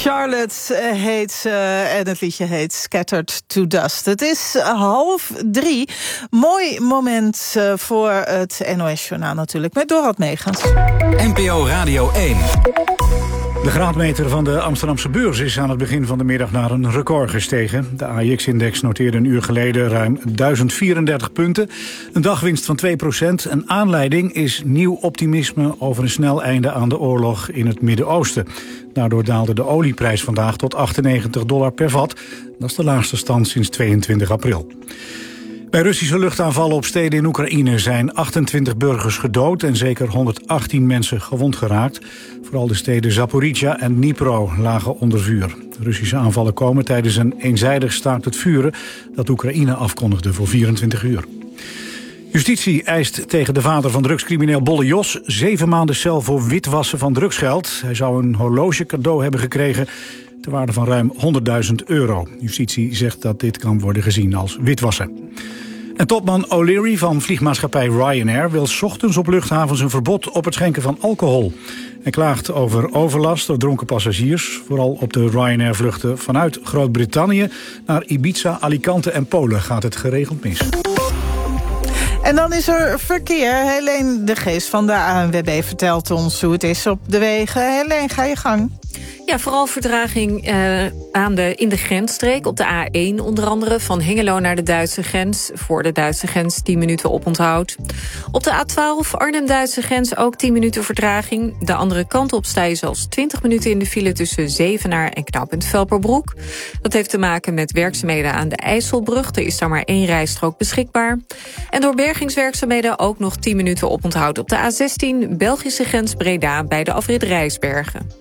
Charlotte heet ze en het liedje heet Scattered to Dust. Het is 2:30. Mooi moment voor het NOS-journaal natuurlijk, met Dorald Megens. NPO Radio 1. De graadmeter van de Amsterdamse beurs is aan het begin van de middag naar een record gestegen. De AEX-index noteerde een uur geleden ruim 1034 punten. Een dagwinst van 2%. Een aanleiding is nieuw optimisme over een snel einde aan de oorlog in het Midden-Oosten. Daardoor daalde de olieprijs vandaag tot $98 per vat. Dat is de laagste stand sinds 22 april. Bij Russische luchtaanvallen op steden in Oekraïne zijn 28 burgers gedood en zeker 118 mensen gewond geraakt. Vooral de steden Zaporizhia en Dnipro lagen onder vuur. Russische aanvallen komen tijdens een eenzijdig staakt het vuren dat Oekraïne afkondigde voor 24 uur. Justitie eist tegen de vader van drugscrimineel Bolle Jos 7 maanden cel voor witwassen van drugsgeld. Hij zou een horloge cadeau hebben gekregen ter waarde van ruim €100.000. Justitie zegt dat dit kan worden gezien als witwassen. En topman O'Leary van vliegmaatschappij Ryanair wil 's ochtends op luchthavens een verbod op het schenken van alcohol. Hij klaagt over overlast door dronken passagiers. Vooral op de Ryanair-vluchten vanuit Groot-Brittannië naar Ibiza, Alicante en Polen gaat het geregeld mis. En dan is er verkeer. Helene de Geest van de ANWB vertelt ons hoe het is op de wegen. Helene, ga je gang. Ja, vooral vertraging in de grensstreek. Op de A1 onder andere, van Hengelo naar de Duitse grens. Voor de Duitse grens 10 minuten oponthoud. Op de A12 Arnhem-Duitse grens ook 10 minuten vertraging. De andere kant op sta je zelfs 20 minuten in de file tussen Zevenaar en knooppunt Velperbroek. Dat heeft te maken met werkzaamheden aan de IJsselbrug. Er is daar maar 1 rijstrook beschikbaar. En door bergingswerkzaamheden ook nog 10 minuten oponthoud op de A16 Belgische grens Breda bij de afrit Rijsbergen.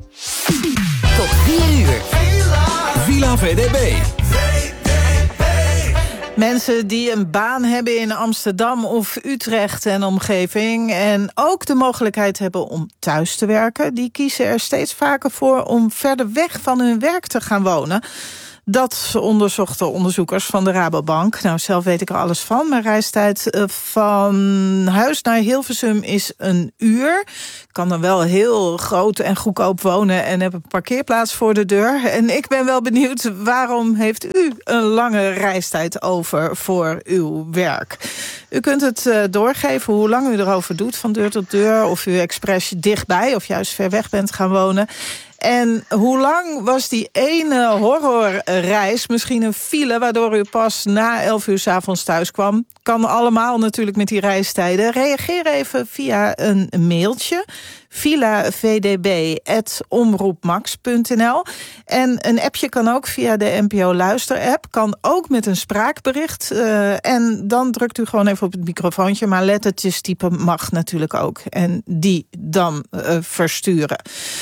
Tot 4 uur. Villa VDB. Mensen die een baan hebben in Amsterdam of Utrecht en omgeving en ook de mogelijkheid hebben om thuis te werken, die kiezen er steeds vaker voor om verder weg van hun werk te gaan wonen. Dat onderzochten onderzoekers van de Rabobank. Nou, zelf weet ik er alles van. Mijn reistijd van huis naar Hilversum is 1 uur. Ik kan dan wel heel groot en goedkoop wonen en heb een parkeerplaats voor de deur. En ik ben wel benieuwd, waarom heeft u een lange reistijd over voor uw werk? U kunt het doorgeven hoe lang u erover doet, van deur tot deur, of u expres dichtbij of juist ver weg bent gaan wonen. En hoe lang was die ene horrorreis, misschien een file, waardoor u pas na 11 uur 's avonds thuis kwam? Kan allemaal natuurlijk met die reistijden. Reageer even via een mailtje. villavdb@omroepmax.nl. En een appje kan ook via de NPO Luister-app. Kan ook met een spraakbericht. En dan drukt u gewoon even op het microfoontje. Maar lettertjes typen mag natuurlijk ook. En die dan versturen.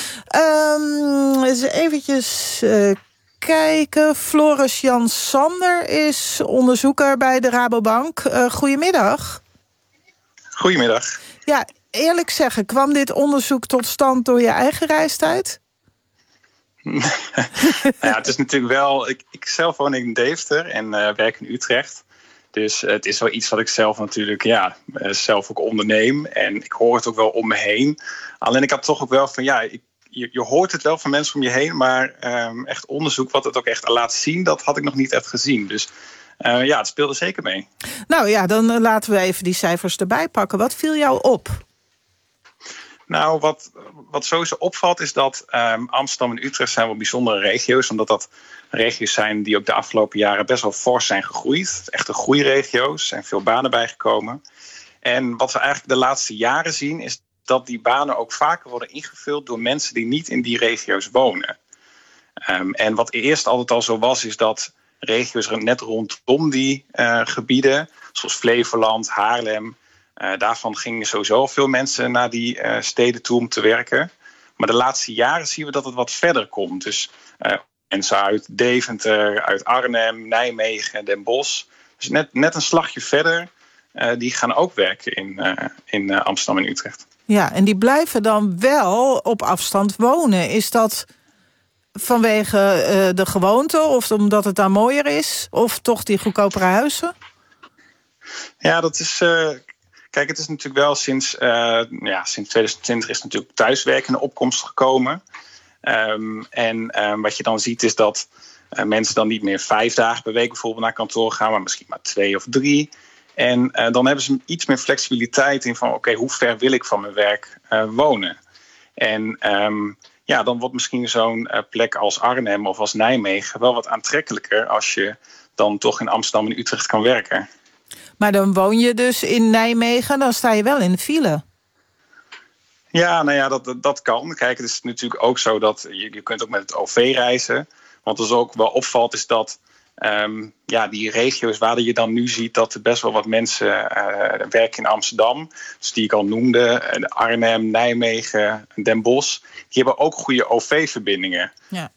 Eens eventjes kijken. Floris Jan Sander is onderzoeker bij de Rabobank. Goedemiddag. Goedemiddag. Ja, eerlijk zeggen, kwam dit onderzoek tot stand door je eigen reistijd? Nou ja, het is natuurlijk wel. Ik zelf woon in Deventer en werk in Utrecht. Dus het is wel iets wat ik zelf natuurlijk zelf ook onderneem. En ik hoor het ook wel om me heen. Alleen ik had toch ook wel van je hoort het wel van mensen om je heen, maar echt onderzoek wat het ook echt laat zien, dat had ik nog niet echt gezien. Dus het speelde zeker mee. Nou ja, dan laten we even die cijfers erbij pakken. Wat viel jou op? Nou, wat sowieso opvalt is dat Amsterdam en Utrecht zijn wel bijzondere regio's, omdat dat regio's zijn die ook de afgelopen jaren best wel fors zijn gegroeid. Echte groeiregio's, er zijn veel banen bijgekomen. En wat we eigenlijk de laatste jaren zien is dat die banen ook vaker worden ingevuld door mensen die niet in die regio's wonen. En wat eerst altijd al zo was, is dat regio's net rondom die gebieden, zoals Flevoland, Haarlem, daarvan gingen sowieso veel mensen naar die steden toe om te werken. Maar de laatste jaren zien we dat het wat verder komt. Dus mensen uit Deventer, uit Arnhem, Nijmegen, Den Bosch. Dus net een slagje verder, die gaan ook werken in Amsterdam en Utrecht. Ja, en die blijven dan wel op afstand wonen. Is dat vanwege de gewoonte of omdat het daar mooier is? Of toch die goedkopere huizen? Ja, dat is. Kijk, het is natuurlijk wel sinds 2020 is natuurlijk thuiswerken in opkomst gekomen. Wat je dan ziet is dat mensen dan niet meer 5 dagen per week bijvoorbeeld naar kantoor gaan, maar misschien maar 2 of 3. En dan hebben ze iets meer flexibiliteit in van oké, hoe ver wil ik van mijn werk wonen? En dan wordt misschien zo'n plek als Arnhem of als Nijmegen wel wat aantrekkelijker als je dan toch in Amsterdam en Utrecht kan werken. Maar dan woon je dus in Nijmegen, dan sta je wel in de file. Ja, nou ja, dat kan. Kijk, het is natuurlijk ook zo dat je kunt ook met het OV reizen. Want wat ook wel opvalt is dat die regio's waar je dan nu ziet dat er best wel wat mensen werken in Amsterdam. Dus die ik al noemde, Arnhem, Nijmegen, Den Bosch. Die hebben ook goede OV-verbindingen.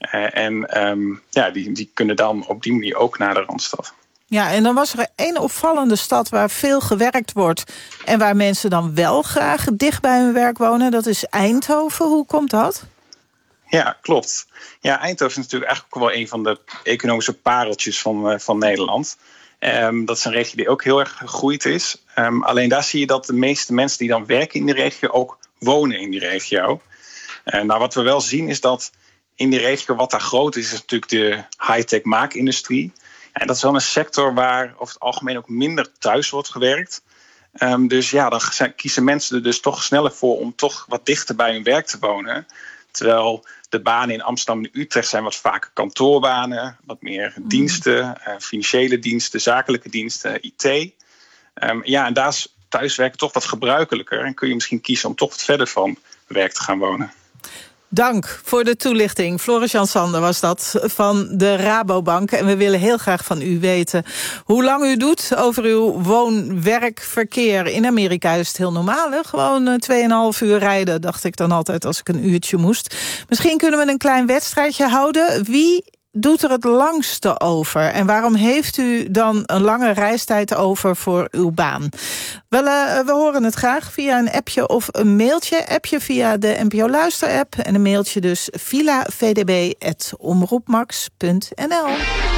Ja. Die kunnen dan op die manier ook naar de Randstad. Ja, en dan was er één opvallende stad waar veel gewerkt wordt en waar mensen dan wel graag dicht bij hun werk wonen. Dat is Eindhoven. Hoe komt dat? Ja, klopt. Ja, Eindhoven is natuurlijk eigenlijk ook wel een van de economische pareltjes van Nederland. Dat is een regio die ook heel erg gegroeid is. Alleen daar zie je dat de meeste mensen die dan werken in die regio ook wonen in die regio. Wat we wel zien is dat in die regio wat daar groot is natuurlijk de high-tech maakindustrie. En dat is wel een sector waar over het algemeen ook minder thuis wordt gewerkt. Dus ja, dan kiezen mensen er dus toch sneller voor om toch wat dichter bij hun werk te wonen. Terwijl de banen in Amsterdam en Utrecht zijn wat vaker kantoorbanen, wat meer diensten, financiële diensten, zakelijke diensten, IT. En daar is thuiswerken toch wat gebruikelijker en kun je misschien kiezen om toch wat verder van werk te gaan wonen. Dank voor de toelichting. Floris Jan Sander was dat van de Rabobank. En we willen heel graag van u weten hoe lang u doet over uw woon-werkverkeer. In Amerika is het heel normaal, hè? Gewoon 2,5 uur rijden, dacht ik dan altijd als ik een uurtje moest. Misschien kunnen we een klein wedstrijdje houden. Wie doet er het langste over? En waarom heeft u dan een lange reistijd over voor uw baan? Wel, we horen het graag via een appje of een mailtje. Appje via de NPO Luister-app en een mailtje dus villa.vdb@omroepmax.nl.